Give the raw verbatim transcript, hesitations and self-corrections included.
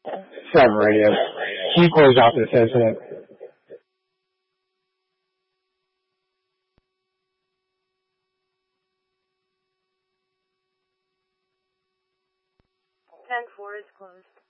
Seven Radio. Can you close out this incident? ten four is closed.